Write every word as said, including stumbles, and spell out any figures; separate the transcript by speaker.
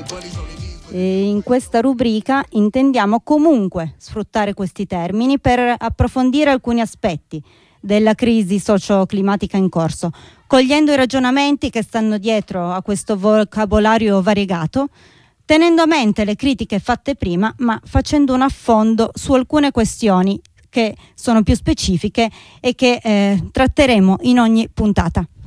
Speaker 1: E in questa rubrica intendiamo comunque sfruttare questi termini per approfondire alcuni aspetti della crisi socio-climatica in corso, cogliendo i ragionamenti che stanno dietro a questo vocabolario variegato, tenendo a mente le critiche fatte prima, ma facendo un affondo su alcune questioni che sono più specifiche e che eh, tratteremo in ogni puntata.